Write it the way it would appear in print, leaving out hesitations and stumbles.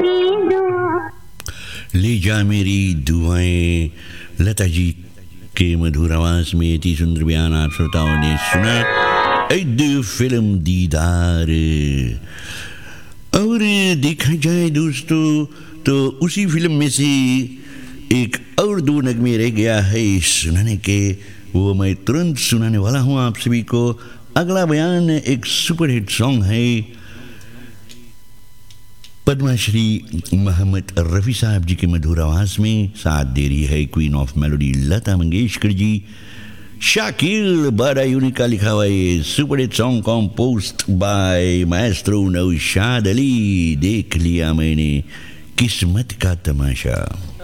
ले जा मेरी दुआएं, लता जी के मधुर आवाज में इतनी सुंदर बयान आप श्रोताओं ने सुना। ऐद फिल्म दीदार। और देखा जाए दोस्तों तो उसी फिल्म में से एक और दो नगमे रह गया है सुनाने के, वो मैं तुरंत सुनाने वाला हूँ आप सभी को। अगला बयान एक सुपरहिट सॉन्ग है, पद्मश्री मोहम्मद रफ़ी साहब जी के मधुर आवाज़ में साथ दे रही है queen of melody Lata Mangeshkar ji. Shakil बारायूनी का लिखा हुआ ये super hit song कॉम्पोज्ड bye Maestro Naushad Ali. देख लिया मैंने किस्मत का तमाशा।